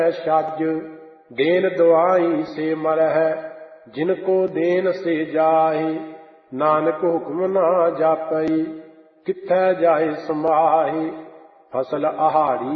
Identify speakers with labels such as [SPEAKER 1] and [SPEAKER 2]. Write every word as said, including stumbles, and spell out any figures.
[SPEAKER 1] छज then दुआई से मरह जिनको देन से जाहि नानक हुक्म ना जापई किथै जाहि समाहि फसल आहारी